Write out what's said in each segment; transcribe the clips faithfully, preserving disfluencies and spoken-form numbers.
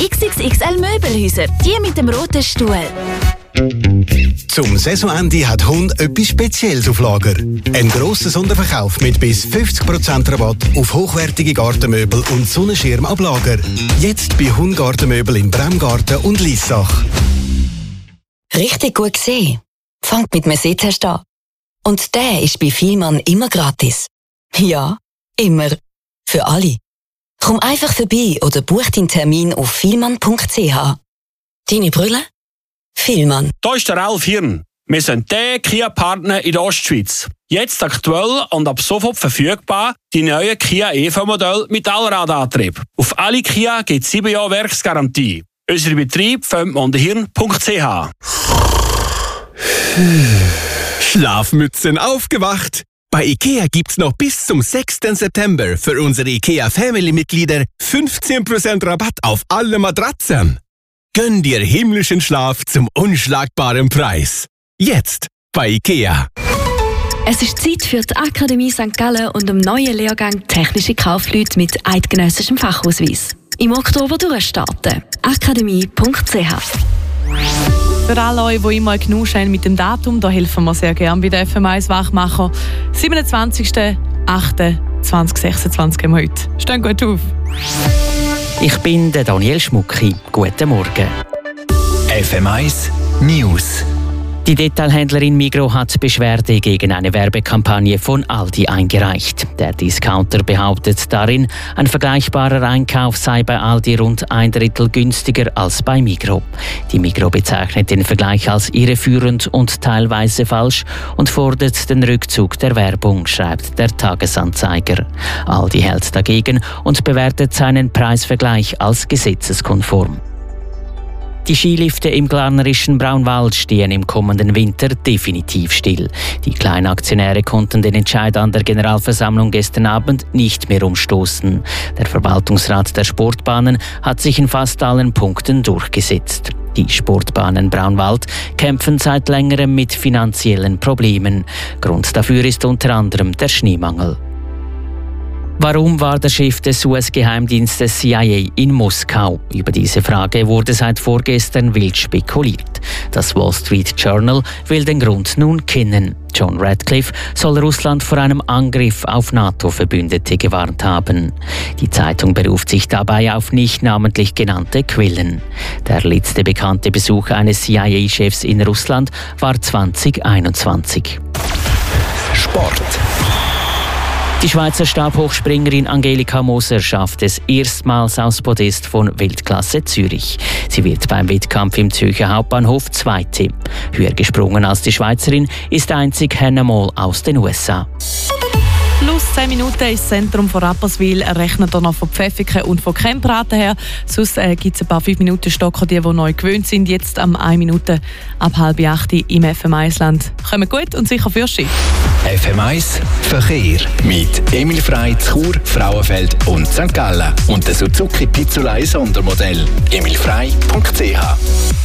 X X X L Möbelhäuser, die mit dem roten Stuhl. Zum Saisonende hat Hund etwas Spezielles auf Lager. Ein grosser Sonderverkauf mit bis fünfzig Prozent Rabatt auf hochwertige Gartenmöbel und Sonnenschirm ab Lager. Jetzt bei Hund Gartenmöbel in Bremgarten und Liessach. Richtig gut gesehen. Fangt mit einem Sehtest an. Und der ist bei Vielmann immer gratis. Ja, immer. Für alle. Komm einfach vorbei oder buch deinen Termin auf vielmann punkt c h. Deine Brille? Vielmann. Da ist der Ralf Hirn. Wir sind der Kia-Partner in der Ostschweiz. Jetzt aktuell und ab sofort verfügbar die neuen Kia E V-Modelle mit Allradantrieb. Auf alle Kia gibt es sieben Jahre Werksgarantie. Unser Betrieb findet man unter hirn punkt c h. Schlafmützen aufgewacht! Bei IKEA gibt's noch bis zum sechsten September für unsere IKEA Family-Mitglieder fünfzehn Prozent Rabatt auf alle Matratzen. Gönn dir himmlischen Schlaf zum unschlagbaren Preis. Jetzt bei IKEA. Es ist Zeit für die Akademie Sankt Gallen und dem neuen Lehrgang Technische Kaufleute mit eidgenössischem Fachausweis. Im Oktober durchstarten. akademie punkt c h. Für alle euch, die immer einen Genuss haben mit dem Datum, da helfen wir sehr gerne bei der F M eins Wachmacher. siebenundzwanzigster achter zweitausendsechsundzwanzig haben wir heute. Stehen gut auf. Ich bin der Daniel Schmucki. Guten Morgen. F M eins News. Die Detailhändlerin Migros hat Beschwerde gegen eine Werbekampagne von Aldi eingereicht. Der Discounter behauptet darin, ein vergleichbarer Einkauf sei bei Aldi rund ein Drittel günstiger als bei Migros. Die Migros bezeichnet den Vergleich als irreführend und teilweise falsch und fordert den Rückzug der Werbung, schreibt der Tagesanzeiger. Aldi hält dagegen und bewertet seinen Preisvergleich als gesetzeskonform. Die Skilifte im glarnerischen Braunwald stehen im kommenden Winter definitiv still. Die Kleinaktionäre konnten den Entscheid an der Generalversammlung gestern Abend nicht mehr umstoßen. Der Verwaltungsrat der Sportbahnen hat sich in fast allen Punkten durchgesetzt. Die Sportbahnen Braunwald kämpfen seit längerem mit finanziellen Problemen. Grund dafür ist unter anderem der Schneemangel. Warum war der Chef des U S-Geheimdienstes C I A in Moskau? Über diese Frage wurde seit vorgestern wild spekuliert. Das Wall Street Journal will den Grund nun kennen. John Radcliffe soll Russland vor einem Angriff auf NATO-Verbündete gewarnt haben. Die Zeitung beruft sich dabei auf nicht namentlich genannte Quellen. Der letzte bekannte Besuch eines C I A-Chefs in Russland war zweitausendeinundzwanzig. Sport. Die Schweizer Stabhochspringerin Angelika Moser schafft es erstmals aufs Podest von Weltklasse Zürich. Sie wird beim Wettkampf im Zürcher Hauptbahnhof Zweite. Höher gesprungen als die Schweizerin ist einzig Hannah Moll aus den U S A. Plus zehn Minuten ist das Zentrum von Rapperswil. Rechnet hier noch von Pfäffiken und von Kempraten her. Sonst äh, gibt es ein paar fünf Minuten Stocker, die, die neu gewöhnt sind. Jetzt am eine Minute ab halb acht im F M eins Land. Kommen gut und sicher fürs Schiff. F M eins Verkehr mit Emil Frey, Chur, Frauenfeld und Sankt Gallen. Und der Suzuki Pizzolei Sondermodell. emil frey punkt c h.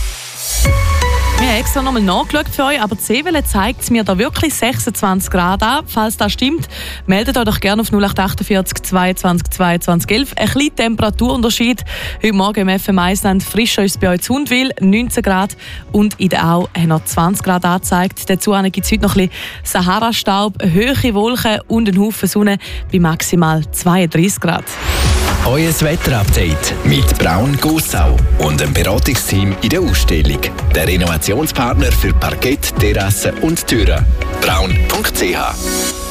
Wir haben extra nochmal nachgeschaut für euch, aber die Seewelle zeigt es mir da wirklich sechsundzwanzig Grad an. Falls das stimmt, meldet euch doch gerne auf null acht achtundvierzig zweiundzwanzig zweiundzwanzig elf. Ein kleiner Temperaturunterschied. Heute Morgen im F M eins Land frischer ist es bei euch zu Hundwil, neunzehn Grad. Und in der Au haben noch zwanzig Grad angezeigt. Dazu gibt es heute noch ein bisschen Sahara-Staub, hohe Wolken und einen Haufen Sonne bei maximal zweiunddreißig Grad. Euer Wetterupdate mit Braun Gossau und dem Beratungsteam in der Ausstellung. Der Renovationspartner für Parkett, Terrassen und Türen. braun punkt c h.